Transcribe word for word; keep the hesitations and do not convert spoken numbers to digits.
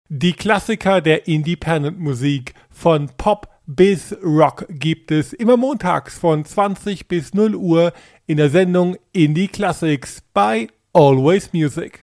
Die Klassiker der Independent-Musik von Pop bis Rock gibt es immer montags von zwanzig bis null Uhr in der Sendung Indie Classics bei Always Music.